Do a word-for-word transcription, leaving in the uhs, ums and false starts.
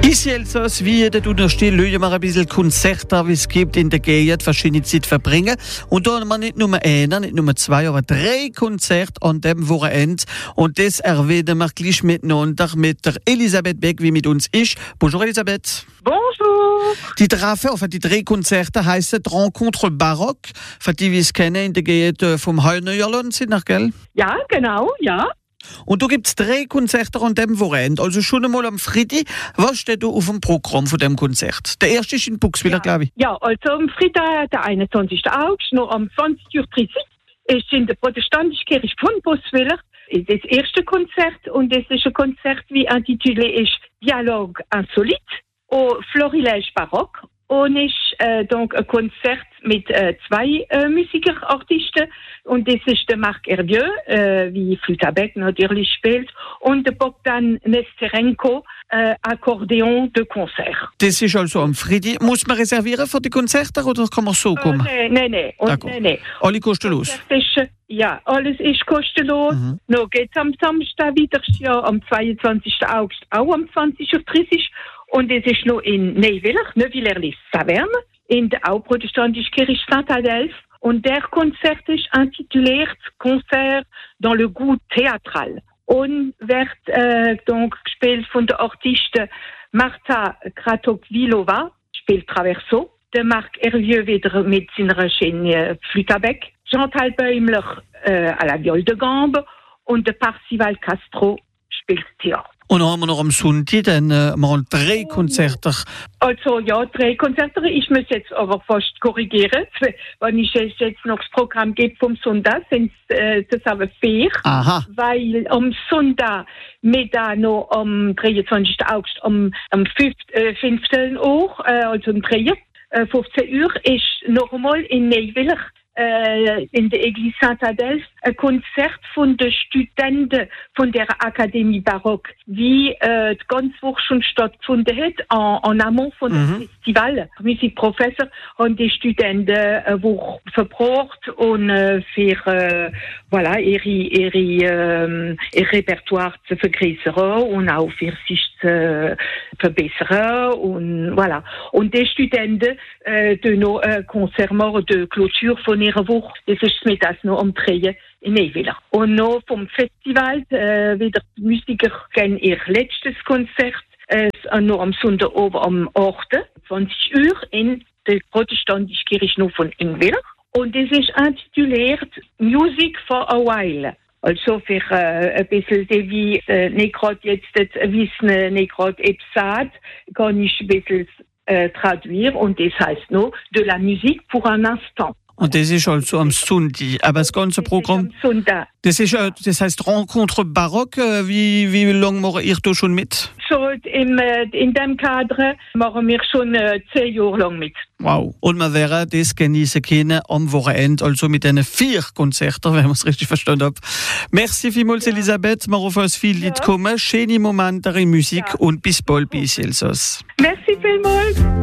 Bis Elsass, wie der untersteht, schauen wir ein bisschen Konzerte, wie es gibt in der Gegend, verschiedene Zeit verbringen. Und da haben wir nicht nur einen, nicht nur zwei, aber drei Konzerte an dem Wochenende. Und das erwähnen wir gleich miteinander mit der Elisabeth Beck, wie mit uns ist. Bonjour Elisabeth. Bonjour. Die drei, also die drei Konzerte heißen Rencontre Baroque, für die wir es kennen in der Gegend vom Heuneuerland, sind nach, gell? Ja, genau, ja. Und da gibt es drei Konzerte an dem Wochenende. Also schon einmal am Freitag. Was steht da auf dem Programm von dem Konzert? Der erste ist in Buxwiller, ja. glaube ich. Ja, also am Freitag, der einundzwanzigsten August, noch um zwanzig Uhr dreißig, ist in der protestantischen Kirche von Buxwiller das erste Konzert. Und das ist ein Konzert, wie intitulé ist Dialogue insolite au Florilège baroque. Und ist äh, donc ein Konzert mit äh, zwei äh, Musikerartisten. Und das ist der Marc Hervieux, äh, wie Flûte à bec natürlich spielt, und der Bogdan Nesterenko, äh, Akkordeon de Concert. Das ist also am Freitag. Muss man reservieren für die Konzerte oder kann man so kommen? Äh, nein, nein, nein. nein, nein. Alle kostenlos? Ist, ja, alles ist kostenlos. Mhm. Noch geht's am Samstag wieder, ja, am zweiundzwanzigsten August, auch um zwanzig Uhr dreißig. Und es ist noch in Neuvillers, Neuvillers-les-Saverne, in der auch protestantischen Kirche Saint-Adolphe. Und der Konzert ist intituliert Concert dans le goût théâtral. Und wird äh, donc gespielt von der Artistin Marta Kratochvilova, spielt Traverso, der Marc Hervieux wieder mit seiner schönen Flûte à bec, Chantal Bäumler äh, à la viole de gambe und der Parcival Castro spielt Theater. Und dann haben wir noch am Sonntag dann äh, mal drei Konzerte. Also ja, drei Konzerte. Ich muss jetzt aber fast korrigieren. Wenn ich jetzt noch das Programm gebe vom Sonntag, sind äh, das aber vier. Aha. Weil am Sonntag mit da noch am dreiundzwanzigsten August um, um fünfzehn Uhr, äh, also um drei, äh, fünfzehn Uhr, ist noch einmal in Neuvillers äh, in der Église Saint-Adolphe ein Konzert von den Studenten von der Akademie Baroque, wie äh, die ganze Woche schon stattgefunden hat, en, en amont von dem mhm. Festival. Musikprofessor haben die Studenten eine Woche verbracht und äh, für äh, voilà, ihre, ihre, äh, ihr Repertoire zu vergrößern und auch für sich zu verbessern. Und, voilà. Und die Studenten äh, de noch ein Konzert de Clôture von ihrer Woche, das ist mittags noch um drei in Neuvillers. Und noch vom Festival, äh, wieder die Musiker gehen ihr letztes Konzert, äh, noch am Sonntag oben am achten zwanzig Uhr in der protestantischen Kirche noch von Neuvillers. Und das ist intituliert Music for a While. Also für äh, ein bisschen, wie äh, nicht gerade jetzt wissen, nicht gerade etwas sagt, kann ich ein bisschen äh, traduzieren. Und das heißt noch de la musique pour un instant. Und das ist also am Sonntag. Aber das ganze Programm, das ist, das heißt Rencontre Baroque. Wie, wie lange macht ihr da schon mit? So, in, in dem Kader machen wir schon äh, zehn Jahre lang mit. Wow. Und wir werden das genießen können am Wochenende, also mit diesen vier Konzerten, wenn ich es richtig verstanden habe. Merci vielmals, ja. Elisabeth. Wir hoffen, dass viele Leute kommen. Schöne Momente in Musik ja. Und bis bald bei Elsass. Merci vielmals.